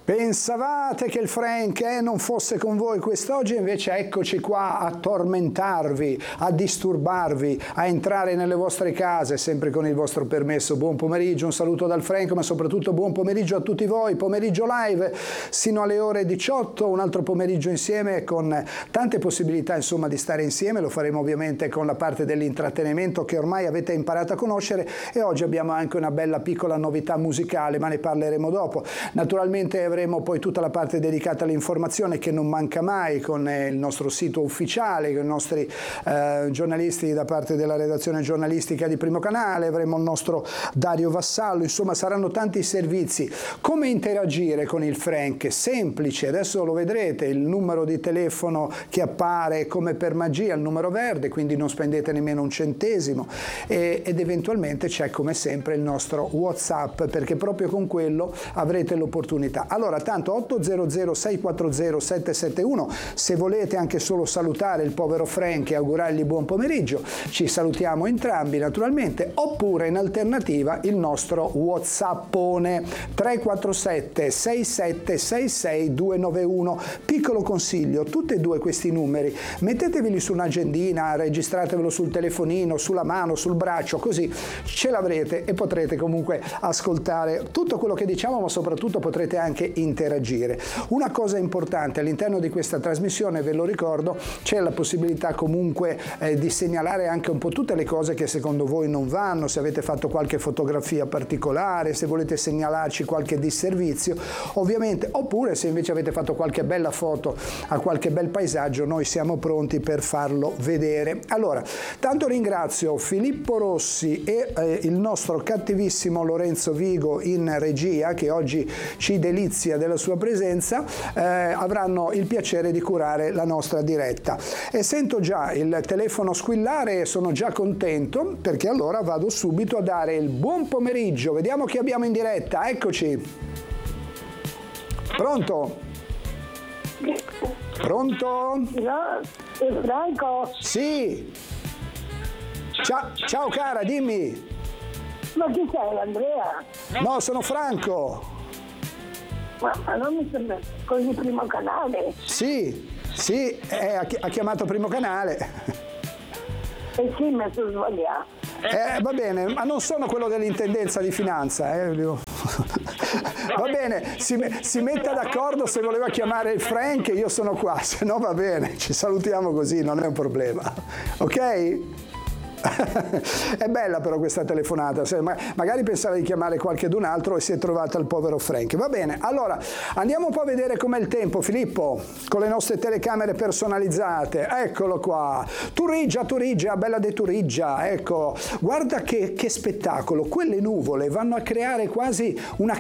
Pensavate che il Frank non fosse con voi quest'oggi, invece eccoci qua a tormentarvi, a disturbarvi, a entrare nelle vostre case, sempre con il vostro permesso. Buon pomeriggio, un saluto dal Frank, ma soprattutto buon pomeriggio a tutti voi. Pomeriggio live sino alle ore 18, un altro pomeriggio insieme con tante possibilità insomma di stare insieme. Lo faremo ovviamente con la parte dell'intrattenimento che ormai avete imparato a conoscere, e oggi abbiamo anche una bella piccola novità musicale, ma ne parleremo dopo. Naturalmente avremo poi tutta la parte dedicata all'informazione che non manca mai, con il nostro sito ufficiale, con i nostri giornalisti da parte della redazione giornalistica di Primo Canale, avremo il nostro Dario Vassallo, insomma saranno tanti servizi. Come interagire con il Frank? Semplice, adesso lo vedrete, il numero di telefono che appare come per magia, il numero verde, quindi non spendete nemmeno un centesimo, ed eventualmente c'è come sempre il nostro WhatsApp, perché proprio con quello avrete l'opportunità. Allora, tanto 800 640 771, se volete anche solo salutare il povero Frank e augurargli buon pomeriggio, ci salutiamo entrambi naturalmente, oppure in alternativa il nostro WhatsAppone 347 6766 291. Piccolo consiglio, tutti e due questi numeri metteteveli su un'agendina, registratevelo sul telefonino, sulla mano, sul braccio, così ce l'avrete e potrete comunque ascoltare tutto quello che diciamo, ma soprattutto potrete anche interagire. Una cosa importante all'interno di questa trasmissione, ve lo ricordo, c'è la possibilità comunque di segnalare anche un po' tutte le cose che secondo voi non vanno, se avete fatto qualche fotografia particolare, se volete segnalarci qualche disservizio ovviamente, oppure se invece avete fatto qualche bella foto a qualche bel paesaggio, noi siamo pronti per farlo vedere. Allora, tanto ringrazio Filippo Rossi e il nostro cattivissimo Lorenzo Vigo in regia, che oggi ci delizia della sua presenza, avranno il piacere di curare la nostra diretta. E sento già il telefono squillare e sono già contento, perché allora vado subito a dare il buon pomeriggio. Vediamo chi abbiamo in diretta, eccoci. Pronto? Pronto? No, è Franco? Sì. Ciao cara, dimmi. Ma chi sei, Andrea? No, sono Franco. Ma non mi sembra così Primo Canale? Sì, ha chiamato Primo Canale. Eh sì, mi sono sbagliato. Va bene, ma non sono quello dell'intendenza di finanza. Va bene, si metta d'accordo se voleva chiamare il Frank, io sono qua, se no va bene, ci salutiamo così, non è un problema. Ok? È bella però questa telefonata, magari pensava di chiamare qualcun altro e si è trovata il povero Frank. Va bene, allora andiamo un po' a vedere com'è il tempo, Filippo, con le nostre telecamere personalizzate. Eccolo qua, Turiggia, bella de Turiggia, ecco, guarda che spettacolo, quelle nuvole vanno a creare quasi una